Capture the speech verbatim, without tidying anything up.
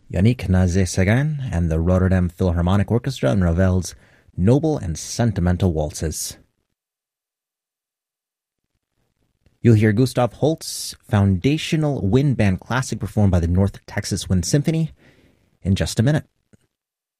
Yannick Nézet-Séguin and the Rotterdam Philharmonic Orchestra in Ravel's Noble and Sentimental Waltzes. You'll hear Gustav Holst's foundational wind band classic performed by the North Texas Wind Symphony in just a minute.